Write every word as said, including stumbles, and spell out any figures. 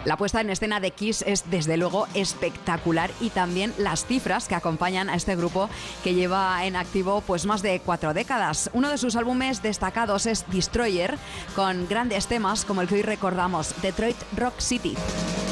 La puesta en escena de Kiss es desde luego espectacular y también las cifras que acompañan a este grupo que lleva en activo pues más de cuatro décadas. Uno de sus álbumes destacados es Destroyer, con grandes temas como el que hoy recordamos, Detroit Rock City.